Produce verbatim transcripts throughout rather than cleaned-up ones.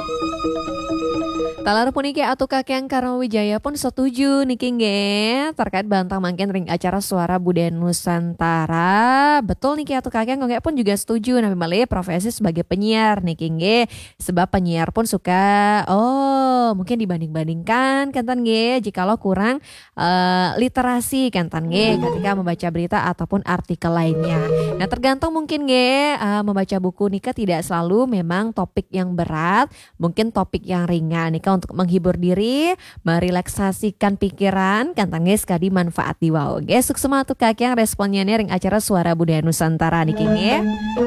Talar puniki atu kakek Karma Wijaya pun setuju niki nggih terkait bantang mangkin ring acara Suara Budaya Nusantara. Betul niki atu kakek nggak pun juga setuju nabi malih profesi sebagai penyiar niki nggih. Sebab penyiar pun suka oh mungkin dibanding-bandingkan kantan nggih jikalau kurang eh, literasi kantan nggih ketika membaca berita ataupun artikel lainnya. Nah tergantung mungkin nggih eh, membaca buku nika tidak selalu memang topik yang berat, mungkin topik yang ringan nika untuk menghibur diri, merelaksasikan pikiran, kantang guys kadi manfaat di wow. Guys, suksema tuh kakek yang responnya nih ring acara Suara Budaya Nusantara niki nggih.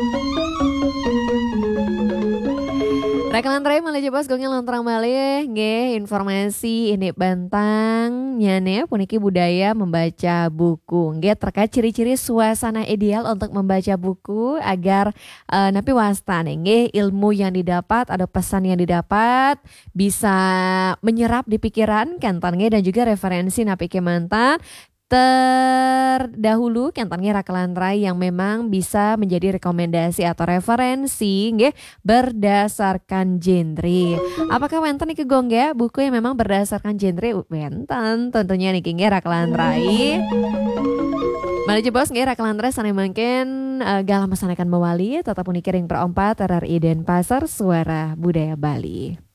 Rekaman terakhir malah jebas gongnya lontrang malih nggih informasi ini bantang nyane puniki budaya membaca buku nggih terkait ciri-ciri suasana ideal untuk membaca buku agar uh, napi wasta nggih ilmu yang didapat ada pesan yang didapat bisa menyerap di pikiran kantan nggih dan juga referensi napi kemantan terdahulu kentangnya rakalantrai yang memang bisa menjadi rekomendasi atau referensi nggih berdasarkan genre. Apakah wenten iki gong ya buku yang memang berdasarkan genre wenten tentunya niki nggih rakalantrai. Mari jebos nggih rakalantrai sane mangken uh, galah mesanakan mewali tetap puniki ring perompat R R I Denpasar Suara Budaya Bali.